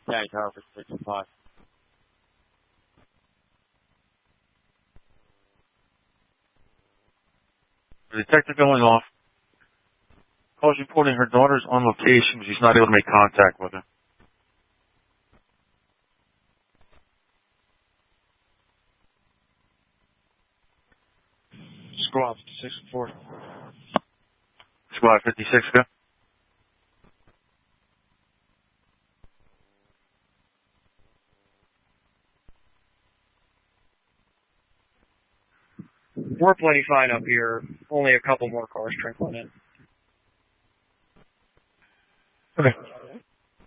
County Tower for 6 and 5. The detective going off. Calls reporting her daughter's on location, but she's not able to make contact with her. Squad 56 and 4. Squad 56, go. We're plenty fine up here. Only a couple more cars trickling in. Okay.